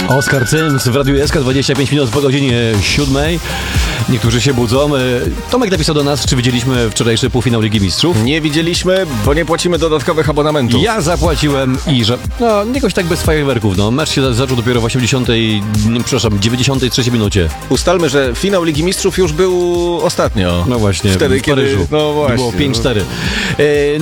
Oskar Cyms w Radiu SK 25 minut po godzinie 7. Niektórzy się budzą. Tomek napisał do nas, czy widzieliśmy wczorajszy półfinał Ligi Mistrzów. Nie widzieliśmy, bo nie płacimy dodatkowych abonamentów. Ja zapłaciłem i że... No, jakoś tak bez fajerwerków. No, mecz się zaczął dopiero w 93 minucie. Ustalmy, że finał Ligi Mistrzów już był ostatnio. No właśnie, wtedy, w Paryżu. No właśnie. Było 5-4.